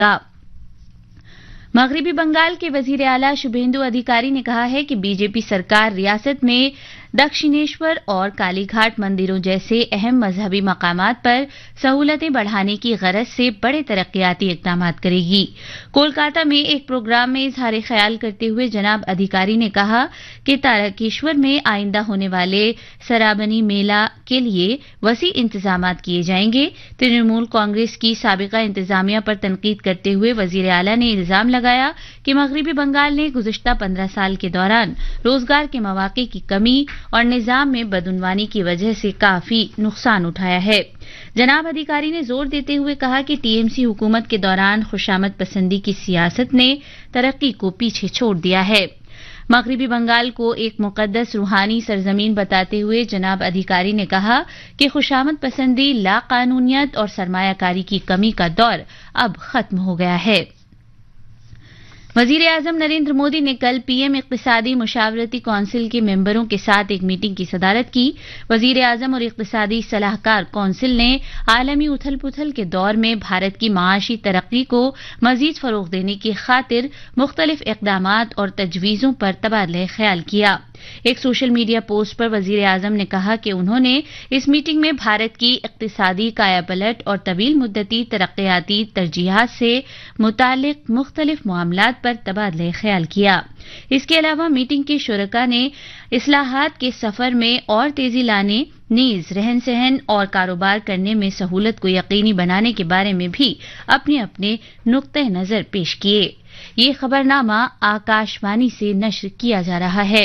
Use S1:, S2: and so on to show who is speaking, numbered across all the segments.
S1: जाएगा। मगरबी बंगाल के वजीर आला शुभेंदु अधिकारी ने कहा है कि बीजेपी सरकार रियासत में दक्षिणेश्वर और कालीघाट मंदिरों जैसे अहम मजहबी मकामात पर सहूलतें बढ़ाने की गरज से बड़े तरक्याती इकदाम करेगी। कोलकाता में एक प्रोग्राम में इजहार ख्याल करते हुए जनाब अधिकारी ने कहा कि तारकेश्वर में आइंदा होने वाले सराबनी मेला के लिए वसी इंतजाम किए जाएंगे। तृणमूल कांग्रेस की साबिका इंतजामिया पर तनकीद करते हुए वजीर आला ने इल्जाम लगाया कि मगरबी बंगाल ने गुज़िश्ता 15 साल के दौरान रोजगार के मौके की कमी और निजाम में बदउनवानी की वजह से काफी नुकसान उठाया है। जनाब अधिकारी ने जोर देते हुए कहा कि टीएमसी हुकूमत के दौरान खुशामद पसंदी की सियासत ने तरक्की को पीछे छोड़ दिया है। मगरबी बंगाल को एक मुकद्दस रूहानी सरजमीन बताते हुए जनाब अधिकारी ने कहा कि खुशामद पसंदी, लाकानूनियत और सरमायाकारी की कमी का दौर अब खत्म हो गया है। वजीर आजम नरेंद्र मोदी ने कल पीएम इक्तिसादी मुशावरती कौंसिल के मेंबरों के साथ एक मीटिंग की सदारत की। वजीर आजम और इक्तिसादी सलाहकार कौंसिल ने आलमी उथल पुथल के दौर में भारत की माशी तरक्की को मजीद फरोग देने की खातिर मुख्तलिफ इकदामात और तजवीजों पर तबादला ख्याल किया। एक सोशल मीडिया पोस्ट पर वजीर आजम ने कहा कि उन्होंने इस मीटिंग में भारत की इक्तिसादी कायापलट और तवील मुद्दती तरक्याती तरजीहात से मुतालिक मुख्तलिफ मामलात पर तबादला ख्याल किया। इसके अलावा मीटिंग के शुरका ने इस्लाहात के सफर में और तेजी लाने, नीज रहन सहन और कारोबार करने में सहूलत को यकीनी बनाने के बारे में भी अपने अपने नुक्ते नजर पेश किए। ये खबरनामा आकाशवाणी से नश्र किया जा रहा है।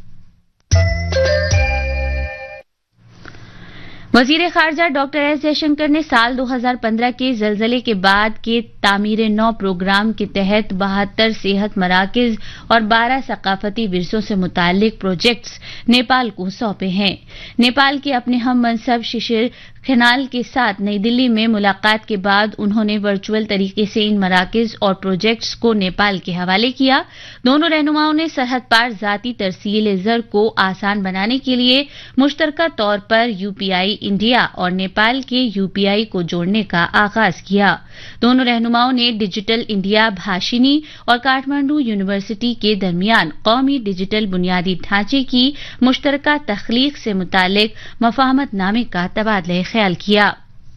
S1: वजीर खारजा डॉक्टर एस जयशंकर ने साल 2015 के जलजले के बाद के तामीर नौ प्रोग्राम के तहत 72 सेहत मराकज और 12 सकाफती विरसों से मुतालिक प्रोजेक्ट्स नेपाल को सौंपे हैं। नेपाल के अपने हम मनसब शिशिर खनाल के साथ नई दिल्ली में मुलाकात के बाद उन्होंने वर्चुअल तरीके से इन मराकज और प्रोजेक्ट्स को नेपाल के हवाले किया। दोनों रहनुमाओं ने सरहद पार जाती तरसील ज़र को आसान बनाने के लिए मुश्तरका तौर पर यूपीआई इंडिया और नेपाल के यूपीआई को जोड़ने का आगाज किया। दोनों रहनुमाओं ने डिजिटल इंडिया भाषिनी और काठमांडू यूनिवर्सिटी के दरमियान कौमी डिजिटल बुनियादी ढांचे की मुश्तरका तख्लीक से मुतालिक मफाहमतनामे का तबादला ख्याल किया।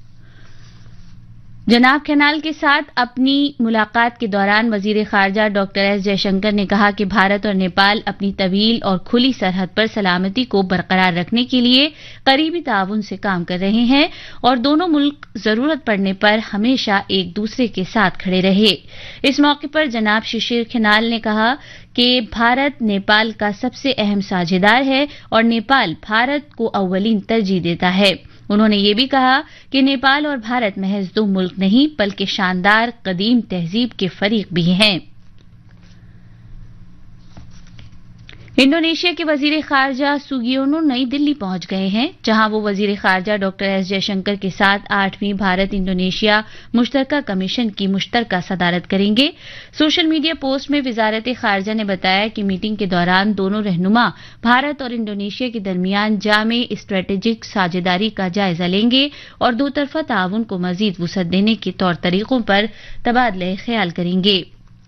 S1: जनाब खनाल के साथ अपनी मुलाकात के दौरान वजीर खारजा डॉक्टर एस जयशंकर ने कहा कि भारत और नेपाल अपनी तवील और खुली सरहद पर सलामती को बरकरार रखने के लिए करीबी ताउन से काम कर रहे हैं और दोनों मुल्क जरूरत पड़ने पर हमेशा एक दूसरे के साथ खड़े रहे। इस मौके पर जनाब शिशिर खनाल ने कहा कि भारत नेपाल का सबसे अहम साझेदार है और नेपाल भारत को अव्वलीन तरजीह देता है। उन्होंने ये भी कहा कि नेपाल और भारत महज दो मुल्क नहीं बल्कि शानदार कदीम तहजीब के फरीक भी हैं। इंडोनेशिया के वजीर खारजा सुगियोनो नई दिल्ली पहुंच गए हैं, जहां वो वजीर खारजा डॉक्टर एस जयशंकर के साथ 8वीं भारत इंडोनेशिया मुश्तरका कमीशन की मुश्तरका सदारत करेंगे। सोशल मीडिया पोस्ट में वजारत खारजा ने बताया कि मीटिंग के दौरान दोनों रहनुमा भारत और इंडोनेशिया के दरमियान जामे स्ट्रेटेजिक साझेदारी का जायजा लेंगे और दो तरफा ताउन को मजीद वुसअत देने के तौर तरीकों पर तबादला ख्याल करेंगे।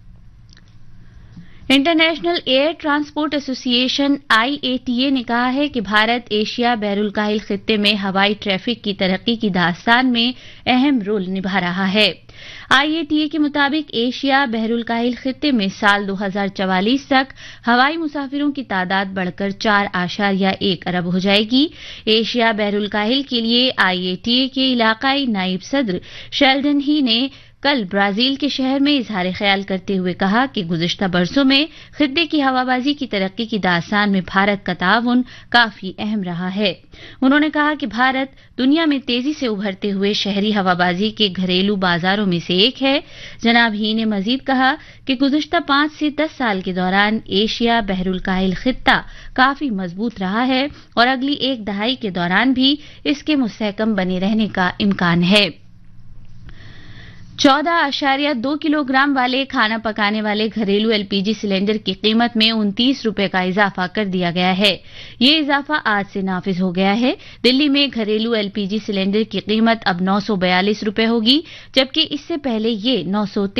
S1: International air transport association IATA ने कहा है कि भारत एशिया बहरुल काहिल खित्ते में हवाई ट्रैफिक की तरक्की की दास्तान में अहम रोल निभा रहा है। IATA के मुताबिक एशिया बहरुल काहिल खित्ते में साल 2044 तक हवाई मुसाफिरों की तादाद बढ़कर 4.1 अरब हो जाएगी। एशिया बहरुल काहिल के लिए IATA के इलाकाई नायब सदर शेल्डन ही ने कल ब्राजील के शहर में इजहार ख्याल करते हुए कहा कि गुज़िश्ता बरसों में खित्ते की हवाबाजी की तरक्की की दास्तान में भारत का ताउन काफी अहम रहा है। उन्होंने कहा कि भारत दुनिया में तेजी से उभरते हुए शहरी हवाबाजी के घरेलू बाजारों में से एक है। जनाब ही ने मजीद कहा कि गुज़िश्ता 5 से 10 साल के दौरान एशिया बहरुल काहिल खित्ता काफी मजबूत रहा है और अगली एक दहाई के दौरान भी इसके मुस्तहकम बने रहने का इम्कान है। 14.2 किलोग्राम वाले खाना पकाने वाले घरेलू LPG सिलेंडर की कीमत में 29 रुपए का इजाफा कर दिया गया है। ये इजाफा आज से नाफिज हो गया है। दिल्ली में घरेलू LPG सिलेंडर की कीमत अब 942 रुपए होगी, जबकि इससे पहले ये 913